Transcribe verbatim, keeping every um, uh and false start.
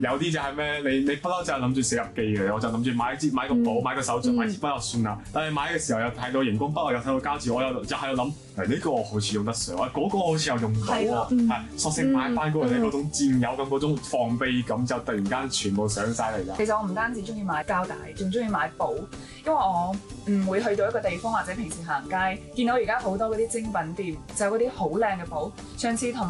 有啲就係咩？你你不嬲就係諗住寫日記嘅，我就諗住買支買個簿、 嗯、 買個手杖、買支筆就算啦。但係買嘅時候又睇到熒光筆，又睇到膠紙，我又又喺度諗，誒呢個好似用得上，嗰、嗰個好似又用到喎，係索性買翻嗰個，你嗰種佔有感、嗰種防備感就突然間全部上晒嚟啦。 其實我唔單止中意買膠帶，仲中意買簿，因為我唔會去到一個地方或者平時行街見到而家好多嗰啲精品店，就有嗰啲好靚嘅簿，上次同